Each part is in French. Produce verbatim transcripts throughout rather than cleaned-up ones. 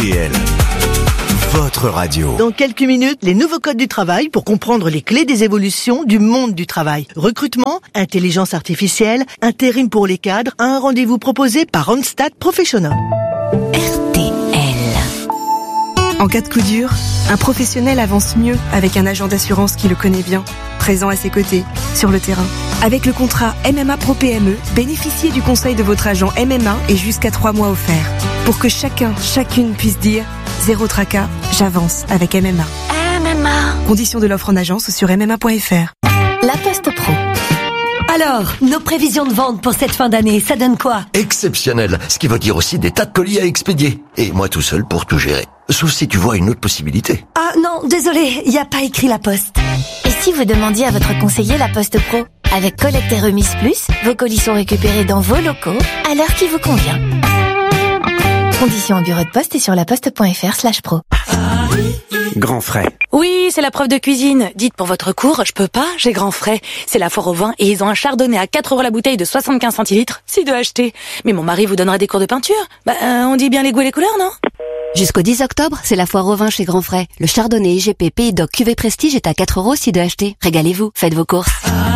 R T L, votre radio. Dans quelques minutes, les nouveaux codes du travail pour comprendre les clés des évolutions du monde du travail. Recrutement, intelligence artificielle, intérim pour les cadres, un rendez-vous proposé par Randstad Professional. R T L. En cas de coup dur, un professionnel avance mieux avec un agent d'assurance qui le connaît bien, présent à ses côtés, sur le terrain. Avec le contrat M M A Pro P M E, bénéficiez du conseil de votre agent M M A et jusqu'à trois mois offerts. Pour que chacun, chacune puisse dire « Zéro tracas, j'avance avec M M A ». M M A. Conditions de l'offre en agence sur m m a point f r. La Poste Pro. Alors, nos prévisions de vente pour cette fin d'année, ça donne quoi? Exceptionnel, ce qui veut dire aussi des tas de colis à expédier. Et moi tout seul pour tout gérer. Sauf si tu vois une autre possibilité. Ah non, désolé, il n'y a pas écrit La Poste. Et si vous demandiez à votre conseiller La Poste Pro? Avec Collecte et Remise Plus, vos colis sont récupérés dans vos locaux, à l'heure qui vous convient. Conditions en bureau de poste et sur laposte.fr slash pro. Grand Frais. Oui, c'est la prof de cuisine. Dites pour votre cours, je peux pas, j'ai Grand Frais. C'est la foire au vin et ils ont un chardonnay à quatre euros la bouteille de soixante-quinze centilitres. C'est de acheter. Mais mon mari vous donnera des cours de peinture. Bah, euh, on dit bien les goûts et les couleurs, non? Jusqu'au dix octobre, c'est la foire au vin chez Grand Frais. Le chardonnay I G P Pays d'Oc Cuvée Prestige est à quatre euros si de acheter. Régalez-vous, faites vos courses.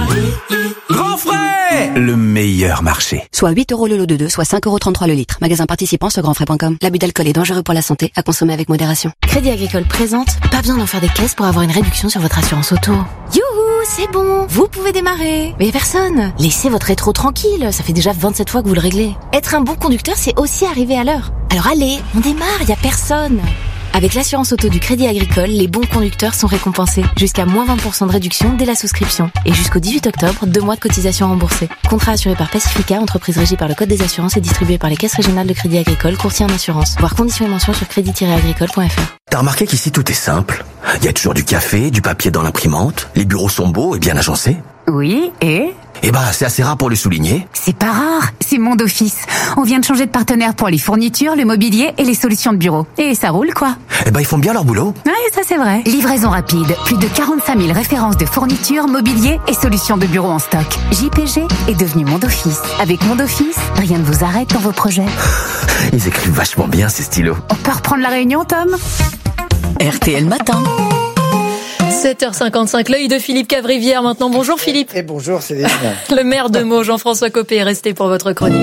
Grand Frais, le meilleur marché. Soit huit euros le lot de deux, soit cinq euros trente-trois le litre. Magasin participant sur grandfrais point com. L'abus d'alcool est dangereux pour la santé, à consommer avec modération. Crédit Agricole présente, pas besoin d'en faire des caisses pour avoir une réduction sur votre assurance auto. Youhou, c'est bon, vous pouvez démarrer. Mais y a personne. Laissez votre rétro tranquille, ça fait déjà vingt-sept fois que vous le réglez. Être un bon conducteur, c'est aussi arriver à l'heure. Alors allez, on démarre, y a personne. Avec l'assurance auto du Crédit Agricole, les bons conducteurs sont récompensés. Jusqu'à moins vingt pour cent de réduction dès la souscription. Et jusqu'au dix-huit octobre, deux mois de cotisation remboursée. Contrat assuré par Pacifica, entreprise régie par le Code des assurances et distribué par les caisses régionales de Crédit Agricole, courtier en assurance. Voir conditions et mentions sur crédit tiret agricole point f r. T'as remarqué qu'ici tout est simple? Il y a toujours du café, du papier dans l'imprimante, les bureaux sont beaux et bien agencés. Oui, et Eh ben, c'est assez rare pour le souligner. c'est pas rare, c'est Monde Office. On vient de changer de partenaire pour les fournitures, le mobilier et les solutions de bureau. Et ça roule, quoi. Eh ben, ils font bien leur boulot. Ouais, ça c'est vrai. Livraison rapide, plus de quarante-cinq mille références de fournitures, mobilier et solutions de bureau en stock. J P G est devenu Monde Office. Avec Monde Office, rien ne vous arrête dans vos projets. Ils écrivent vachement bien, ces stylos. On peut reprendre la réunion, Tom? R T L Matin. sept heures cinquante-cinq, l'œil de Philippe Cavrivière maintenant. Bonjour Philippe. Et bonjour Céline. Le maire de Meaux, Jean-François Copé, est resté pour votre chronique.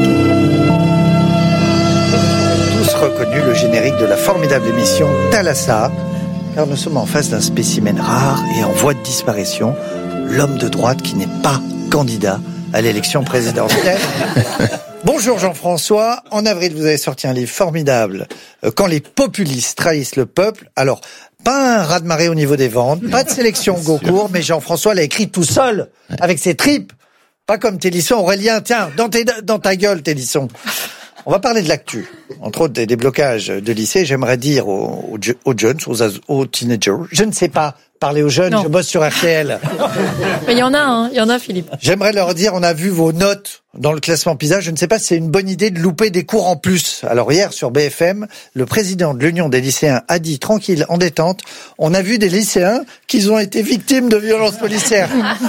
Tous reconnu le générique de la formidable émission Thalassa, car nous sommes en face d'un spécimen rare et en voie de disparition, l'homme de droite qui n'est pas candidat à l'élection présidentielle. Bonjour Jean-François, en avril vous avez sorti un livre formidable, euh, Quand les populistes trahissent le peuple. Alors, pas un raz-de-marée au niveau des ventes, pas de sélection Goncourt, mais Jean-François l'a écrit tout seul, avec ses tripes. Pas comme Télisson. Aurélien, tiens, dans, tes, dans ta gueule Télisson. On va parler de l'actu, entre autres des déblocages de lycée. J'aimerais dire aux, aux, aux jeunes, aux, aux teenagers, je ne sais pas parler aux jeunes, non. Je bosse sur R T L. Mais il y en a, hein, il y en a Philippe. J'aimerais leur dire, on a vu vos notes dans le classement PISA, je ne sais pas si c'est une bonne idée de louper des cours en plus. Alors hier sur B F M, le président de l'Union des lycéens a dit, tranquille, en détente, on a vu des lycéens qui ont été victimes de violences policières.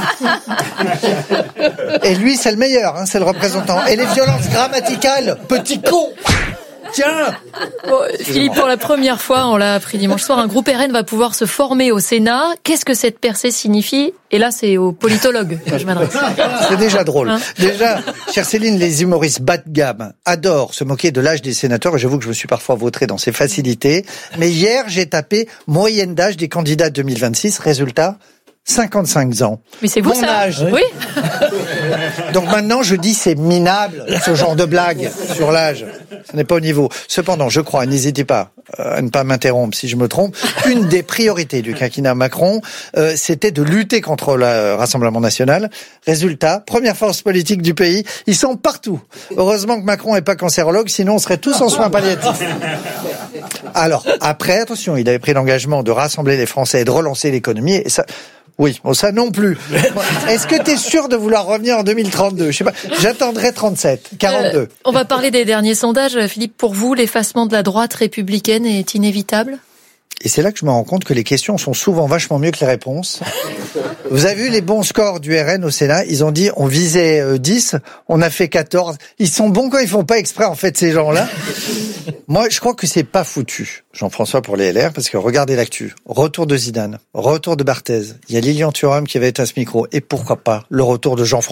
Et lui, c'est le meilleur, hein, c'est le représentant. Et les violences grammaticales, petit con. Tiens bon, Philippe, pour la première fois, on l'a appris dimanche soir, un groupe R N va pouvoir se former au Sénat. Qu'est-ce que cette percée signifie? Et là, c'est aux politologues que je m'adresse. C'est déjà drôle. Hein déjà, chère Céline, les humoristes bas de gamme adorent se moquer de l'âge des sénateurs. Et j'avoue que je me suis parfois vautré dans ces facilités. Mais hier, j'ai tapé moyenne d'âge des candidats deux mille vingt-six. Résultat, cinquante-cinq ans. Mais c'est vous, Mon ça âge. Oui. Donc maintenant, je dis c'est minable, ce genre de blague sur l'âge. Ce n'est pas au niveau. Cependant, je crois, n'hésitez pas à ne pas m'interrompre si je me trompe, une des priorités du quinquennat Macron, euh, c'était de lutter contre le Rassemblement national. Résultat, première force politique du pays, ils sont partout. Heureusement que Macron n'est pas cancérologue, sinon on serait tous en soins palliatifs. Alors, après, attention, il avait pris l'engagement de rassembler les Français et de relancer l'économie, et ça... Oui, bon, ça non plus. Est-ce que t'es sûr de vouloir revenir en deux mille trente-deux? Je sais pas. J'attendrai trente-sept, quarante-deux. Euh, on va parler des derniers sondages. Philippe, pour vous, l'effacement de la droite républicaine est inévitable? Et c'est là que je me rends compte que les questions sont souvent vachement mieux que les réponses. Vous avez vu les bons scores du R N au Sénat? Ils ont dit, on visait euh, dix, on a fait quatorze. Ils sont bons quand ils font pas exprès, en fait, ces gens-là. Moi, je crois que c'est pas foutu, Jean-François, pour les L R, parce que regardez l'actu. Retour de Zidane, retour de Barthez. Il y a Lilian Thuram qui va être à ce micro. Et pourquoi pas le retour de Jean-François